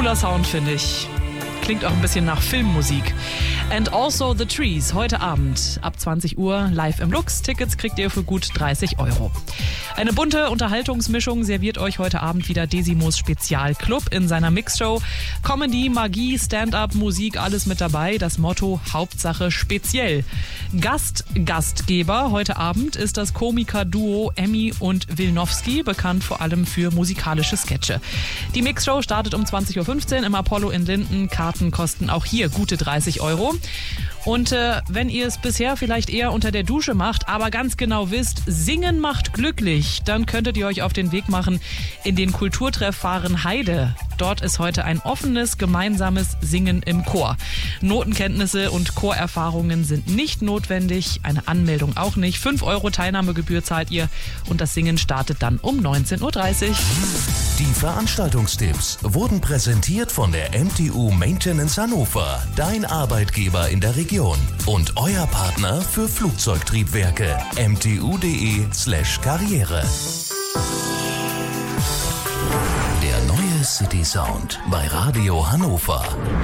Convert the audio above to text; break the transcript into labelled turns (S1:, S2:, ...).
S1: Cooler Sound, finde ich. Klingt auch ein bisschen nach Filmmusik. And also the Trees, heute Abend ab 20 Uhr live im Lux. Tickets kriegt ihr für gut 30 €. Eine bunte Unterhaltungsmischung serviert euch heute Abend wieder Desimos Spezialclub in seiner Mixshow. Comedy, Magie, Stand-up, Musik, alles mit dabei. Das Motto Hauptsache speziell. Gastgeber heute Abend ist das Komiker-Duo Emmy und Wilnowski, bekannt vor allem für musikalische Sketche. Die Mixshow startet um 20.15 Uhr im Apollo in Linden. Karten kosten auch hier gute 30 €. Und wenn ihr es bisher vielleicht eher unter der Dusche macht, aber ganz genau wisst, Singen macht glücklich, dann könntet ihr euch auf den Weg machen in den Kulturtreff Fahrenheide. Dort ist heute ein offenes, gemeinsames Singen im Chor. Notenkenntnisse und Chorerfahrungen sind nicht notwendig, eine Anmeldung auch nicht. 5 € Teilnahmegebühr zahlt ihr und das Singen startet dann um 19.30 Uhr.
S2: Die Veranstaltungstipps wurden präsentiert von der MTU Maintenance Hannover, dein Arbeitgeber in der Region und euer Partner für Flugzeugtriebwerke. mtu.de/Karriere. Der neue City Sound bei Radio Hannover.